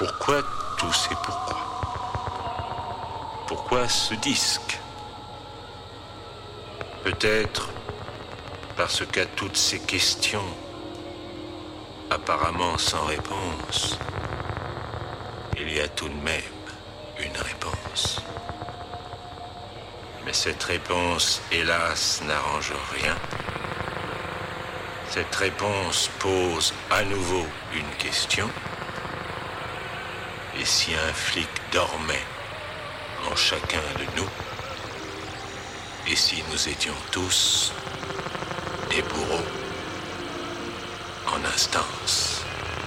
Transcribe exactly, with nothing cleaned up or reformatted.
pourquoi tous ces pourquoi? Pourquoi ce disque? Peut-être parce qu'à toutes ces questions, apparemment sans réponse, il y a tout de même une réponse. Mais cette réponse, hélas, n'arrange rien. Cette réponse pose à nouveau une question. Et si un flic dormait en chacun de nous, et si nous étions tous des bourreaux en instance?